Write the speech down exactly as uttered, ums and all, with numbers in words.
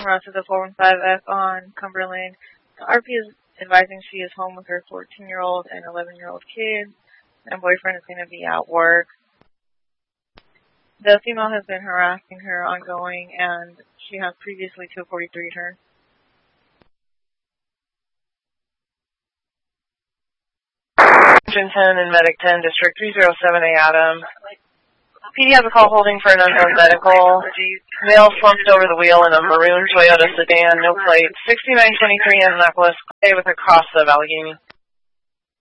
harassed at the four one five F on Cumberland. R P is advising she is home with her fourteen-year-old and eleven-year-old kids, and boyfriend is going to be at work. The female has been harassing her ongoing, and she has previously two forty-three'd her. ten and Medic ten, District three oh seven A, Adam. P D has a call holding for an unknown medical. Male slumped over the wheel in a maroon Toyota sedan, no plate, sixty-nine twenty-three Indianapolis, with a cross of Allegheny.